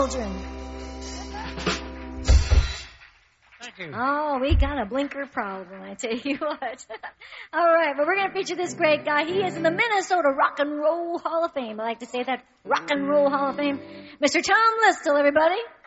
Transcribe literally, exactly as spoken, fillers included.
children. Thank you. Oh, we got a blinker problem, I tell you what. All right, but we're going to feature this great guy. He is in the Minnesota Rock and Roll Hall of Fame. I like to say that, Rock and Roll Hall of Fame. Mister Tom Listel, everybody.